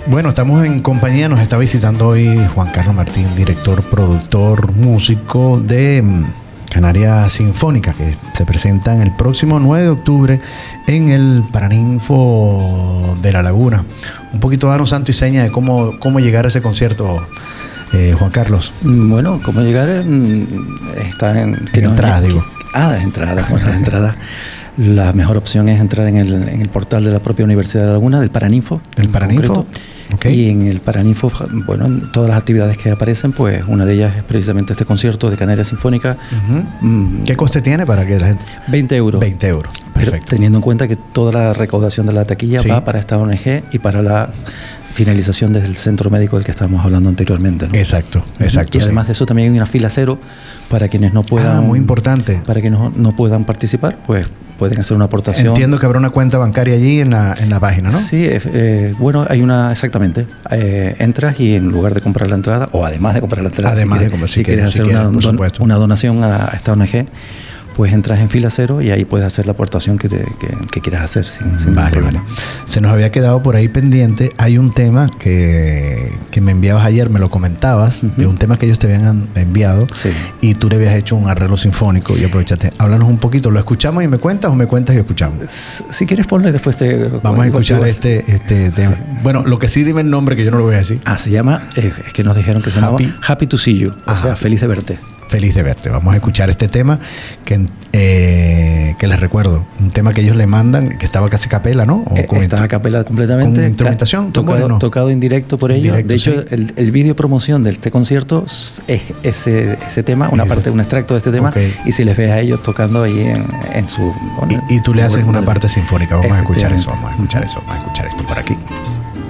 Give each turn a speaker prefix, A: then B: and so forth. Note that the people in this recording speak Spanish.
A: Bueno, estamos en compañía, nos está visitando hoy Juan Carlos Martín, director, productor, músico de Canarias Sinfónica, que se presentan el próximo 9 de octubre en el Paraninfo de La Laguna. Un poquito danos santo y seña de cómo llegar a ese concierto, Juan Carlos.
B: Bueno, cómo llegar está en
A: entradas, digo.
B: De entrada. Bueno, de entrada. La mejor opción es entrar en el portal de la propia Universidad de La Laguna, del Paraninfo.
A: ¿El Paraninfo?
B: Okay. Y en el Paraninfo, bueno, en todas las actividades que aparecen, pues una de ellas es precisamente este concierto de Canarias Sinfónica.
A: ¿Qué coste tiene para que la gente...?
B: 20 euros.
A: 20 euros, perfecto.
B: Pero teniendo en cuenta que toda la recaudación de la taquilla va para esta ONG y para la finalización del centro médico del que estábamos hablando anteriormente, ¿no?
A: Exacto.
B: Y además de eso también hay una fila cero para quienes no puedan...
A: muy importante.
B: Para quienes no puedan participar, pues pueden hacer una aportación.
A: Entiendo que habrá una cuenta bancaria allí en la página, ¿no?
B: Sí, bueno, hay una, exactamente. Entras y en lugar de comprar la entrada, o además de comprar la entrada, si quieres hacer una donación a esta ONG, pues entras en fila cero y ahí puedes hacer la aportación que quieras hacer sin ningún problema.
A: Se nos había quedado por ahí pendiente. Hay un tema que me enviabas ayer, me lo comentabas, de un tema que ellos te habían enviado, y tú le habías hecho un arreglo sinfónico y aprovechaste. Háblanos un poquito, ¿lo escuchamos y me cuentas o me cuentas y escuchamos?
B: Si quieres ponlo y después te...
A: Vamos a escuchar este tema. Bueno, lo que sí, dime el nombre que yo no lo voy a decir.
B: Se llama, es que nos dijeron que se llamaba Happy to See You, o sea, feliz de verte.
A: Feliz de verte. Vamos a escuchar este tema que les recuerdo, un tema que ellos le mandan, que estaba casi a capela, ¿no?
B: Está a capela completamente.
A: ¿Con instrumentación?
B: Tocado en directo por ellos. De hecho, el vídeo promoción de este concierto es ese tema, un extracto de este tema, y si les ves a ellos tocando ahí en su...
A: Y tú le haces una parte sinfónica. Vamos a escuchar eso, vamos a escuchar esto por aquí.